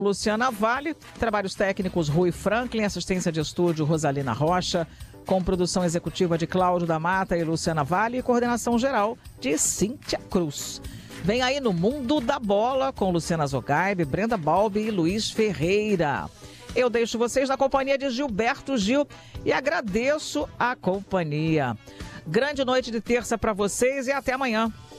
Luciana Vale, trabalhos técnicos Rui Franklin, assistência de estúdio Rosalina Rocha, com produção executiva de Cláudio da Mata e Luciana Vale e coordenação geral de Cíntia Cruz. Vem aí no Mundo da Bola com Luciana Zogaib, Brenda Balbi e Luiz Ferreira. Eu deixo vocês na companhia de Gilberto Gil e agradeço a companhia. Grande noite de terça para vocês e até amanhã.